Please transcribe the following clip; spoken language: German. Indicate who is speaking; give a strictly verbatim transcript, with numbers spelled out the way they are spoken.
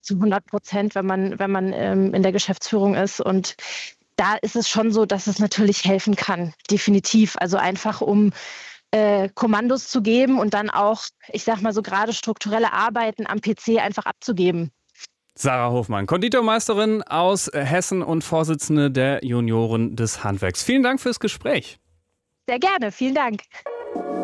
Speaker 1: zu hundert Prozent, wenn man, wenn man ähm, in der Geschäftsführung ist. Und da ist es schon so, dass es natürlich helfen kann, definitiv. Also einfach um äh, Kommandos zu geben und dann auch, ich sag mal so gerade strukturelle Arbeiten am P C einfach abzugeben.
Speaker 2: Sarah Hofmann, Konditormeisterin aus Hessen und Vorsitzende der Junioren des Handwerks. Vielen Dank fürs Gespräch.
Speaker 1: Sehr gerne, vielen Dank.